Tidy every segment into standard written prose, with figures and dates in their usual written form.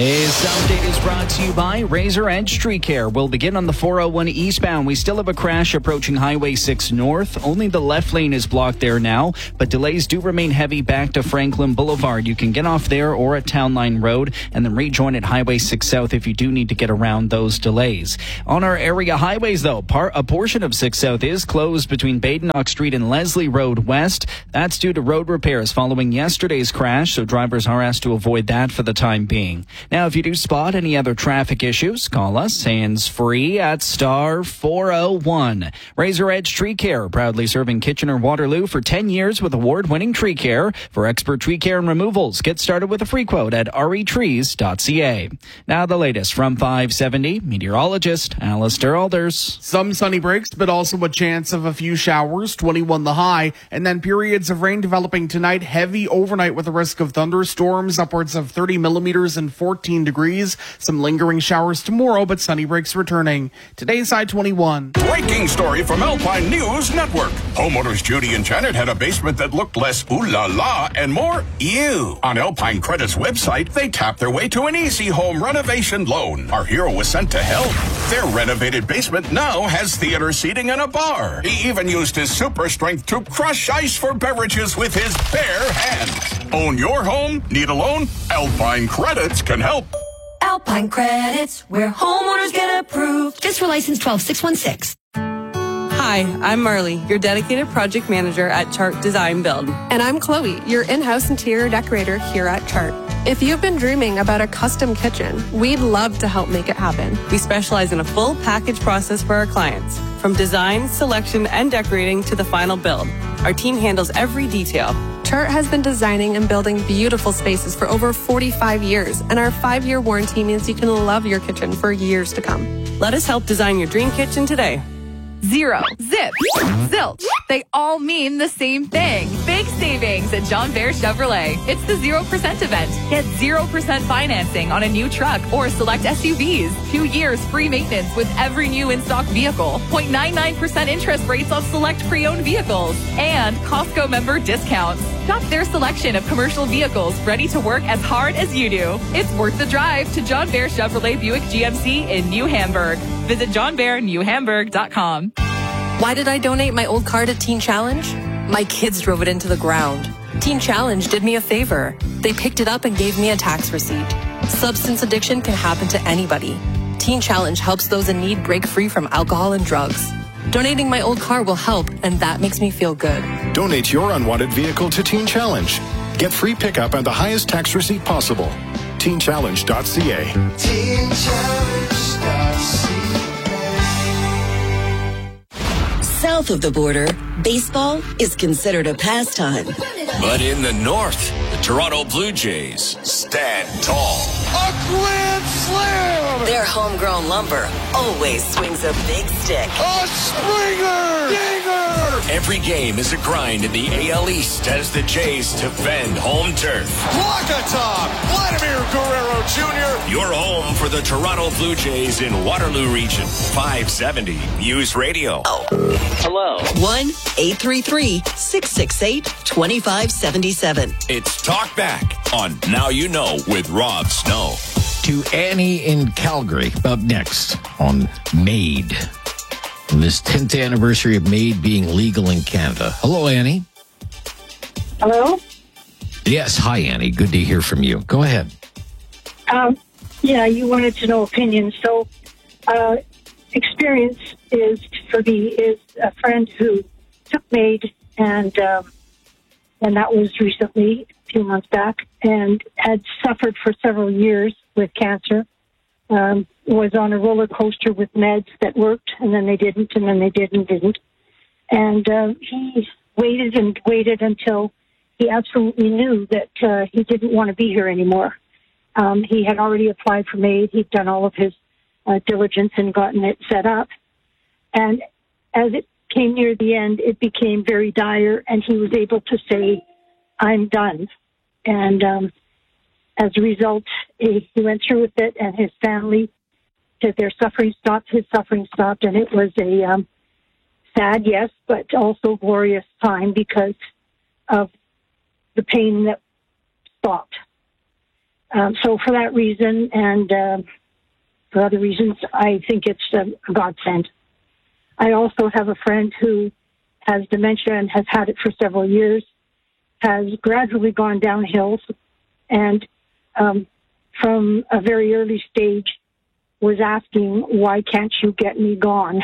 This update is brought to you by Razor Edge Tree Care. We'll begin on the 401 eastbound. We still have a crash approaching Highway 6 north. Only the left lane is blocked there now, but delays do remain heavy back to Franklin Boulevard. You can get off there or at Town Line Road and then rejoin at Highway 6 south if you do need to get around those delays. On our area highways, though, a portion of 6 south is closed between Badenoch Street and Leslie Road west. That's due to road repairs following yesterday's crash, so drivers are asked to avoid that for the time being. Now, if you do spot any other traffic issues, call us hands-free at star 401. Razor Edge Tree Care, proudly serving Kitchener-Waterloo for 10 years with award-winning tree care. For expert tree care and removals, get started with a free quote at retrees.ca. Now the latest from 570, meteorologist Alistair Alders. Some sunny breaks, but also a chance of a few showers, 21 the high, and then periods of rain developing tonight, heavy overnight with a risk of thunderstorms, upwards of 30 millimeters and 14 degrees. Some lingering showers tomorrow, but sunny breaks returning. Today's high 21. Breaking story from Alpine News Network. Homeowners Judy and Janet had a basement that looked less ooh la la and more ew. On Alpine Credit's website, they tapped their way to an easy home renovation loan. Our hero was sent to help. Their renovated basement now has theater seating and a bar. He even used his super strength to crush ice for beverages with his bare hands. Own your home? Need a loan? Alpine Credits can help. Alpine Credits, where homeowners get approved. Just for license 12616. Hi, I'm Marley, your dedicated project manager at Chart Design Build. And I'm Chloe, your in-house interior decorator here at Chart. If you've been dreaming about a custom kitchen, we'd love to help make it happen. We specialize in a full package process for our clients, from design, selection, and decorating to the final build. Our team handles every detail. Chart has been designing and building beautiful spaces for over 45 years, and our 5-year warranty means you can love your kitchen for years to come. Let us help design your dream kitchen today. Zero, zip, zilch. They all mean the same thing. Big savings at John Bear Chevrolet. It's the 0% event. Get 0% financing on a new truck or select SUVs. 2 years free maintenance with every new in-stock vehicle. 0.99% interest rates on select pre-owned vehicles. And Costco member discounts. Shop their selection of commercial vehicles ready to work as hard as you do. It's worth the drive to John Bear Chevrolet Buick GMC in New Hamburg. Visit johnbearnewhamburg.com. Why did I donate my old car to Teen Challenge? My kids drove it into the ground. Teen Challenge did me a favor. They picked it up and gave me a tax receipt. Substance addiction can happen to anybody. Teen Challenge helps those in need break free from alcohol and drugs. Donating my old car will help, and that makes me feel good. Donate your unwanted vehicle to Teen Challenge. Get free pickup and the highest tax receipt possible. TeenChallenge.ca. TeenChallenge.ca. South of the border, baseball is considered a pastime. But in the north, the Toronto Blue Jays stand tall. A grand slam! Their homegrown lumber always swings a big stick. A Springer! Dinger! Every game is a grind in the AL East as the Jays defend home turf. Block a top! Vladimir Guerrero Jr. Your home for the Toronto Blue Jays in Waterloo Region. 570 News Radio. Oh. Hello. 1-833-668-2577. It's Talk Back on Now You Know with Rob Snow. To Annie in Calgary, up next on MAID. This 10th anniversary of MAID being legal in Canada. Hello, Annie. Hello? Yes, hi, Annie. Good to hear from you. Go ahead. Yeah, you wanted to know opinions. So, experience is, for me, is a friend who took MAID, and that was recently, a few months back, and had suffered for several years with cancer. Was on a roller coaster with meds that worked, and then they didn't, and then they did and didn't. And he waited and waited until he absolutely knew that he didn't want to be here anymore. He had already applied for MAID. He'd done all of his diligence and gotten it set up. And as it came near the end, it became very dire, and he was able to say, I'm done. And as a result, he went through with it, and his family said their suffering stopped, his suffering stopped, and it was a sad, yes, but also glorious time because of the pain that stopped. So for that reason and for other reasons, I think it's a godsend. I also have a friend who has dementia and has had it for several years, has gradually gone downhill, and from a very early stage was asking, why can't you get me gone?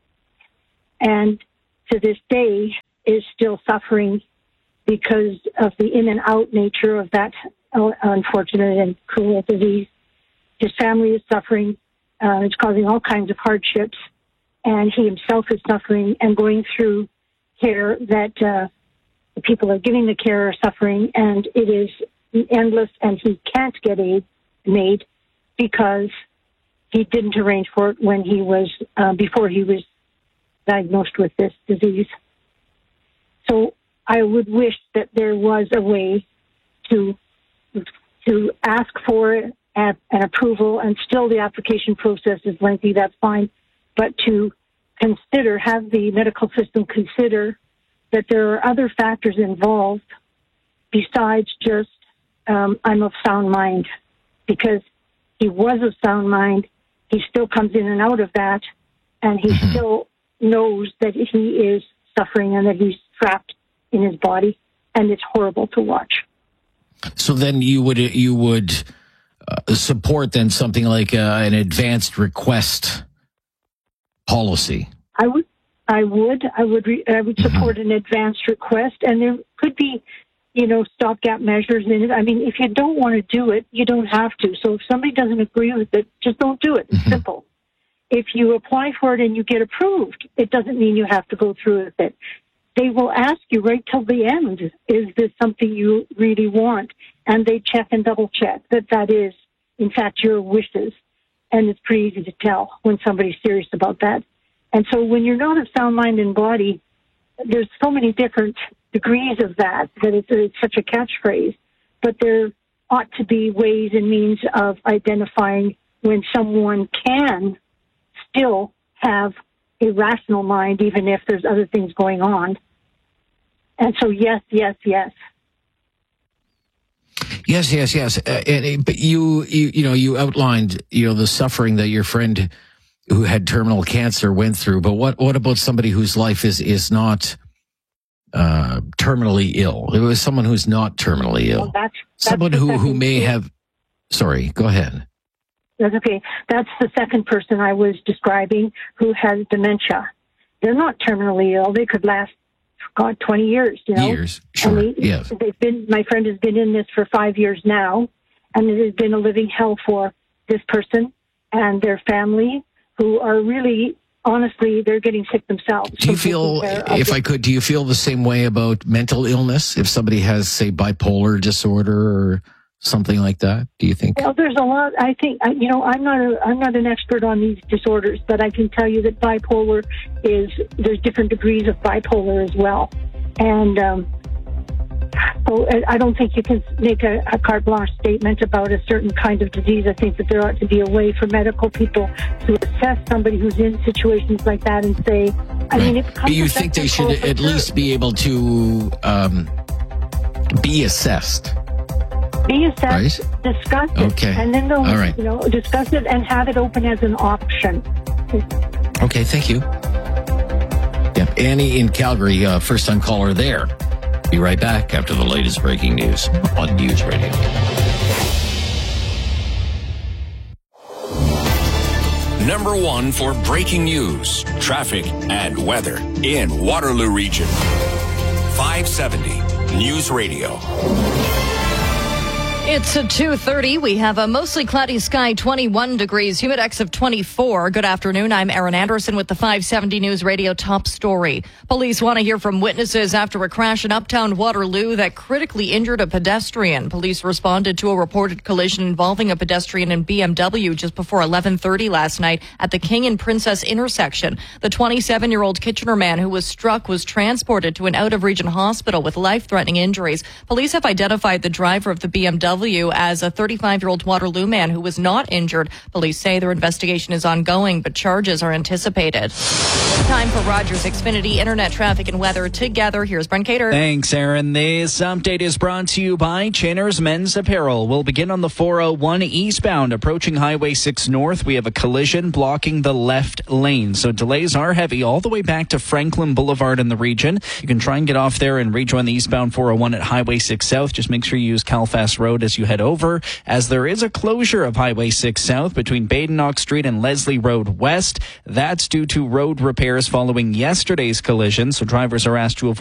And to this day is still suffering because of the in and out nature of that unfortunate and cruel disease. His family is suffering. It's causing all kinds of hardships. And he himself is suffering and going through care that the people are giving the care are suffering. And it is endless, and he can't get aid made because he didn't arrange for it when he was, before he was diagnosed with this disease. So I would wish that there was a way to ask for an approval, and still the application process is lengthy, that's fine, but to consider, have the medical system consider that there are other factors involved besides just I'm of sound mind, because he was of sound mind. He still comes in and out of that, and he still knows that he is suffering and that he's trapped in his body, and it's horrible to watch. So then you would support then something like an advanced request policy? I would support an advanced request, and there could be, stopgap measures in it. I mean, if you don't want to do it, you don't have to. So if somebody doesn't agree with it, just don't do it. It's simple. If you apply for it and you get approved, it doesn't mean you have to go through with it. They will ask you right till the end, is this something you really want? And they check and double check that is, in fact, your wishes. And it's pretty easy to tell when somebody's serious about that. And so when you're not of sound mind and body, there's so many different degrees of that it's such a catchphrase. But there ought to be ways and means of identifying when someone can still have a rational mind, even if there's other things going on. And so, yes. Yes. But you outlined, the suffering that your friend who had terminal cancer went through. But what about somebody whose life is not terminally ill? It was someone who's not terminally ill. Well, someone who may have. Sorry, go ahead. That's okay. That's the second person I was describing who has dementia. They're not terminally ill. They could last, 20 years, Years, sure, yes. My friend has been in this for 5 years now, and it has been a living hell for this person and their family, who are really, honestly, they're getting sick themselves. Do you feel, do you feel the same way about mental illness? If somebody has, say, bipolar disorder or something like that, do you think? Well, there's a lot. I think, I'm not an expert on these disorders, but I can tell you that bipolar there's different degrees of bipolar as well. And so I don't think you can make a carte blanche statement about a certain kind of disease. I think that there ought to be a way for medical people to assess somebody who's in situations like that and say, you think they should at least be able to be assessed? Be assessed, right? Discuss it, okay. And then they'll, discuss it and have it open as an option. Okay, thank you. Yeah, Annie in Calgary, first-time caller there. Be right back after the latest breaking news on News Radio. Number one for breaking news, traffic, and weather in Waterloo Region. 570 News Radio. It's at 2:30. We have a mostly cloudy sky, 21 degrees, humidex of 24. Good afternoon. I'm Erin Anderson with the 570 News Radio top story. Police want to hear from witnesses after a crash in uptown Waterloo that critically injured a pedestrian. Police responded to a reported collision involving a pedestrian and BMW just before 11:30 last night at the King and Princess intersection. The 27-year-old Kitchener man who was struck was transported to an out-of-region hospital with life-threatening injuries. Police have identified the driver of the BMW DFW as a 35-year-old Waterloo man who was not injured. Police say their investigation is ongoing, but charges are anticipated. Time for Rogers Xfinity Internet traffic and weather together. Here's Brent Cater. Thanks, Aaron. This update is brought to you by Chinner's Men's Apparel. We'll begin on the 401 eastbound approaching Highway 6 North. We have a collision blocking the left lane, so delays are heavy all the way back to Franklin Boulevard in the region. You can try and get off there and rejoin the eastbound 401 at Highway 6 South. Just make sure you use Calfast Road as you head over, as there is a closure of Highway 6 South between Badenoch Street and Leslie Road West. That's due to road repairs following yesterday's collision, so drivers are asked to avoid